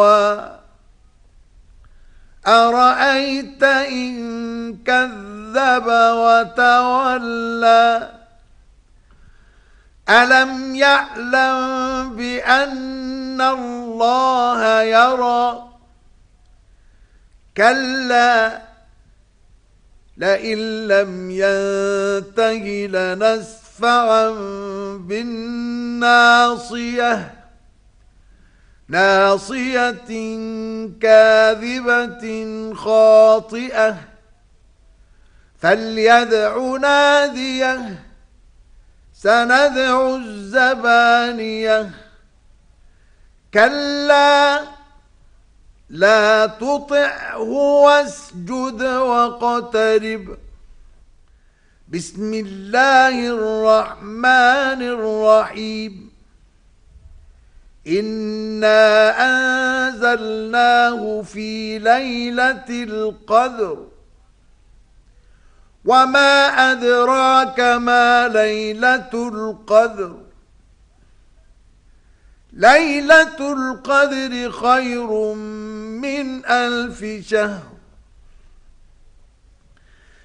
أرأيت إن كذب وتولى ألم يعلم بأن الله يرى كلا لئن لم ينته لنسفعا بالناصية ناصية كاذبة خاطئة فليدع ناديه سندع الزبانية كلا لا تطعه واسجد واقترب بسم الله الرحمن الرحيم إنا أنزلناه في ليلة القدر وما أدراك ما ليلة القدر ليلة القدر خير من 1000 شهر